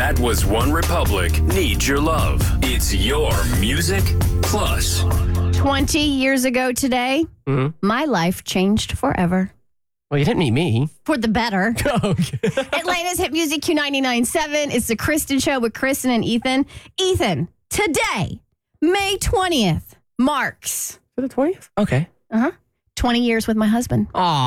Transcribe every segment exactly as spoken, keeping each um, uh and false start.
That Was One Republic needs your love. It's your Music Plus. twenty years ago today, Mm-hmm. my life changed forever. Well, you didn't meet me. For the better. Okay. Atlanta's Hit Music Q ninety-nine point seven. It's the Kristen Show with Kristen and Ethan. Ethan, today, May twentieth, marks For the twentieth? Okay. uh-huh, twenty years with my husband.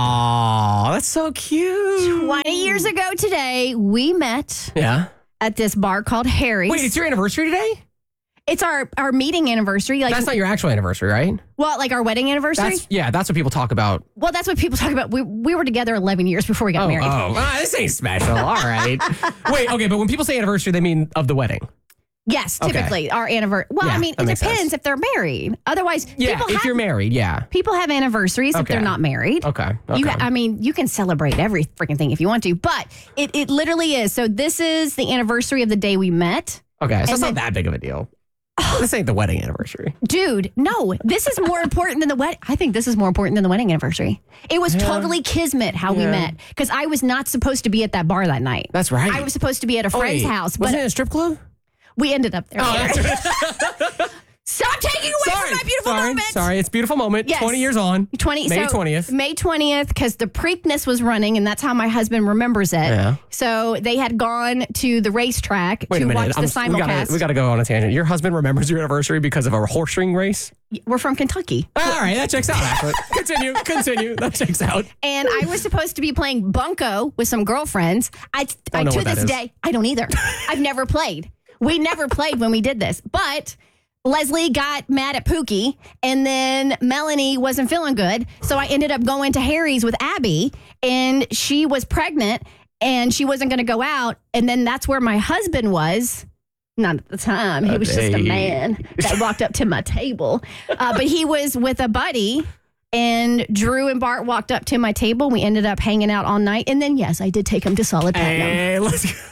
Aw, that's so cute. twenty years ago today, we met Yeah. at this bar called Harry's. Wait, it's your anniversary today? It's our, our meeting anniversary. Like, That's not your actual anniversary, right? well, like our wedding anniversary? That's yeah, that's what people talk about. well, that's what people talk about. We we were together eleven years before we got Oh, married. oh. Ah, this ain't special. All right. Wait, okay, but when people say anniversary, they mean of the wedding. Yes, Okay. typically our anniversary. Well, Yeah, I mean, that it makes depends sense. if they're married. Otherwise, Yeah, people if have you're married, yeah. people have anniversaries if Okay. they're not married. Okay. okay. You, I mean, you can celebrate every freaking thing if you want to, but it, it literally is. So this is the anniversary of the day we met. okay, so and it's then- not that big of a deal. This ain't the wedding anniversary. Dude, no, this is more important than the wedding. I think this is more important than the wedding anniversary. It was totally kismet how we Yeah. met because I was not supposed to be at that bar that night. That's right. I was supposed to be at a Oh, friend's wait, house, but wasn't it a strip club? we ended up there. Oh, that's right. Stop taking away from my beautiful sorry, moment. Sorry, it's a beautiful moment. Yes. twenty years on. twenty May so twentieth. May twentieth, because the Preakness was running, and that's how my husband remembers it. Yeah. So they had gone to the racetrack Wait to a minute. watch the I'm- we simulcast. gotta, we gotta go on a tangent. Your husband remembers your anniversary because of a horse ring race? We're from Kentucky. All right, that checks out, actually. continue, continue. That checks out. And I was supposed to be playing bunco with some girlfriends. I, I know to what that this is. day, I don't either. I've never played. We never played when we did this. But Leslie got mad at Pookie, and then Melanie wasn't feeling good. So I ended up going to Harry's with Abby, and she was pregnant, and she wasn't going to go out. And then that's where my husband was. Not at the time. He was just a Hey. man that walked up to my table. Uh, but he was with a buddy. And Drew and Bart walked up to my table. We ended up hanging out all night. And then, yes, I did take him to Solid Platinum. Hey, let's go.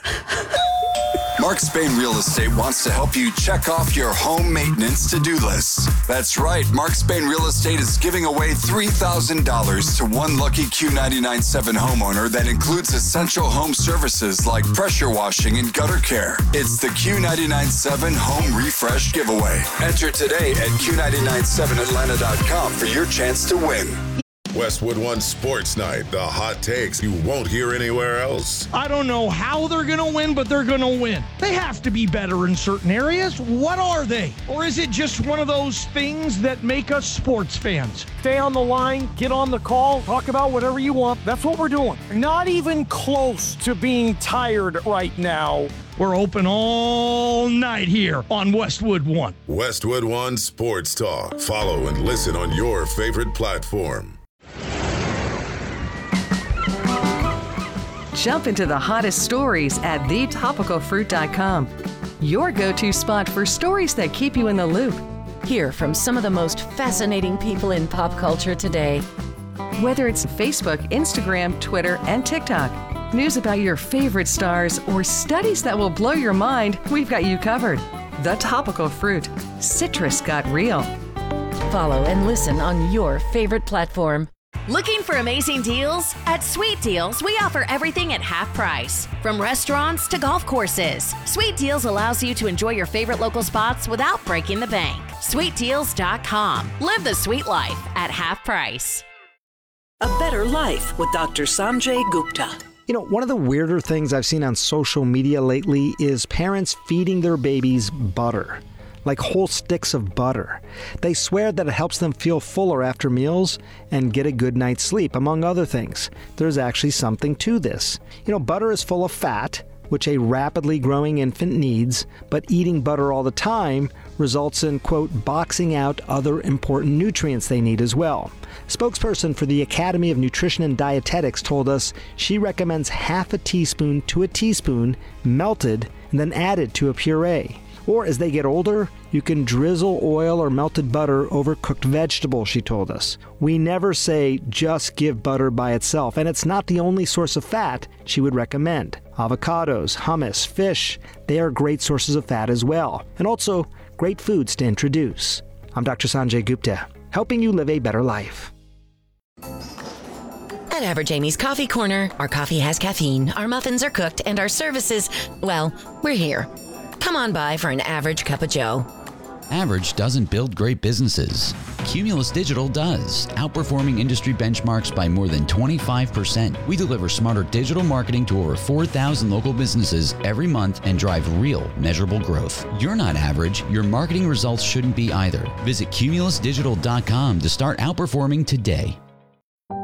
Mark Spain Real Estate wants to help you check off your home maintenance to-do list. That's right. Mark Spain Real Estate is giving away three thousand dollars to one lucky Q ninety-nine point seven homeowner that includes essential home services like pressure washing and gutter care. It's the Q ninety-nine point seven Home Refresh Giveaway. Enter today at Q ninety-nine seven Atlanta dot com for your chance to win. Westwood One Sports Night, the hot takes you won't hear anywhere else. I don't know how they're going to win, but they're going to win. They have to be better in certain areas. What are they? Or is it just one of those things that make us sports fans? Stay on the line, get on the call, talk about whatever you want. That's what we're doing. Not even close to being tired right now. We're open all night here on Westwood One. Westwood One Sports Talk. Follow and listen on your favorite platform. Jump into the hottest stories at the topical fruit dot com. Your go-to spot for stories that keep you in the loop. Hear from some of the most fascinating people in pop culture today. Whether it's Facebook, Instagram, Twitter, and TikTok, news about your favorite stars, or studies that will blow your mind, we've got you covered. The Topical Fruit. Citrus got real. Follow and listen on your favorite platform. Looking for amazing deals? At Sweet Deals, we offer everything at half price. From restaurants to golf courses, Sweet Deals allows you to enjoy your favorite local spots without breaking the bank. sweet deals dot com. Live the sweet life at half price. A Better Life with Doctor Sanjay Gupta. You know, one of the weirder things I've seen on social media lately is parents feeding their babies butter. Like whole sticks of butter. They swear that it helps them feel fuller after meals and get a good night's sleep, among other things. There's actually something to this. You know, butter is full of fat, which a rapidly growing infant needs, but eating butter all the time results in, quote, boxing out other important nutrients they need as well. Spokesperson for the Academy of Nutrition and Dietetics told us she recommends half a teaspoon to a teaspoon melted and then added to a puree. Or as they get older, you can drizzle oil or melted butter over cooked vegetables, she told us. We never say just give butter by itself, and it's not the only source of fat she would recommend. Avocados, hummus, fish, they are great sources of fat as well, and also great foods to introduce. I'm Doctor Sanjay Gupta, helping you live a better life. At Average Amy's Coffee Corner, our coffee has caffeine, our muffins are cooked, and our services, well, we're here. Come on by for an average cup of joe. Average doesn't build great businesses. Cumulus Digital does, outperforming industry benchmarks by more than twenty-five percent. We deliver smarter digital marketing to over four thousand local businesses every month and drive real, measurable growth. You're not average. Your marketing results shouldn't be either. Visit cumulus digital dot com to start outperforming today.